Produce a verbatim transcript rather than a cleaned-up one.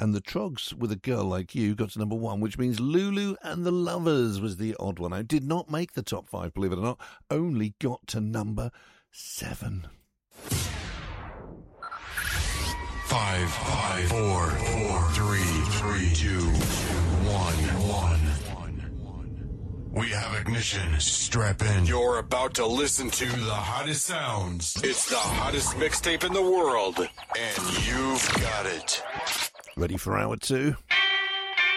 And the Trogs with a Girl Like You got to number one, which means Lulu and the Lovers was the odd one out. Did not make the top five, believe it or not. Only got to number seven. Five, five, four, four, three, three, two, one, one. We have ignition. Strap in. You're about to listen to the hottest sounds. It's the hottest mixtape in the world, and you've got it. Ready for hour two?